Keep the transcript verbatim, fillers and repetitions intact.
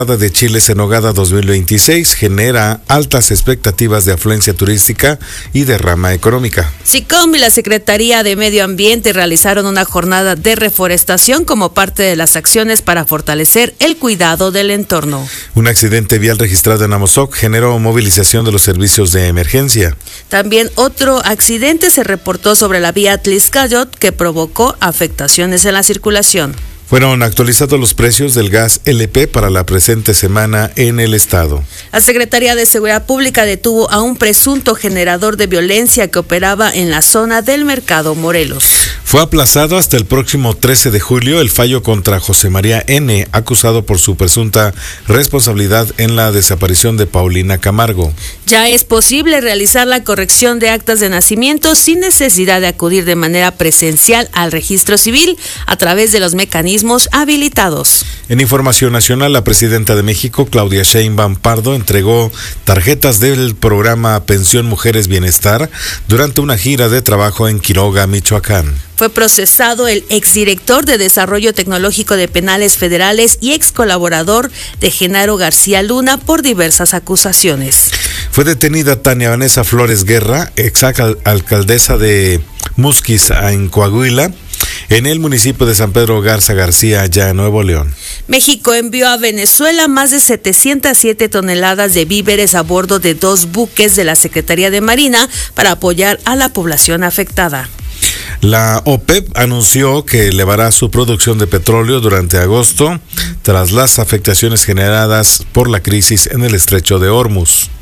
De Chiles en Nogada dos mil veintiséis genera altas expectativas de afluencia turística y derrama económica. SICOM y la Secretaría de Medio Ambiente realizaron una jornada de reforestación como parte de las acciones para fortalecer el cuidado del entorno. Un accidente vial registrado en Amozoc generó movilización de los servicios de emergencia. También otro accidente se reportó sobre la vía Tliscayot que provocó afectaciones en la circulación. Fueron actualizados los precios del gas L P para la presente semana en el estado. La Secretaría de Seguridad Pública detuvo a un presunto generador de violencia que operaba en la zona del Mercado Morelos. Fue aplazado hasta el próximo trece de julio el fallo contra José María N., acusado por su presunta responsabilidad en la desaparición de Paulina Camargo. Ya es posible realizar la corrección de actas de nacimiento sin necesidad de acudir de manera presencial al registro civil a través de los mecanismos habilitados. En información nacional, la presidenta de México, Claudia Sheinbaum Pardo, entregó tarjetas del programa Pensión Mujeres Bienestar durante una gira de trabajo en Quiroga, Michoacán. Fue procesado el exdirector de Desarrollo Tecnológico de Penales Federales y ex colaborador de Genaro García Luna por diversas acusaciones. Fue detenida Tania Vanessa Flores Guerra, ex alcaldesa de Musquis en Coahuila, en el municipio de San Pedro Garza García, allá en Nuevo León. México envió a Venezuela más de setecientas siete toneladas de víveres a bordo de dos buques de la Secretaría de Marina para apoyar a la población afectada. La OPEP anunció que elevará su producción de petróleo durante agosto tras las afectaciones generadas por la crisis en el estrecho de Hormuz.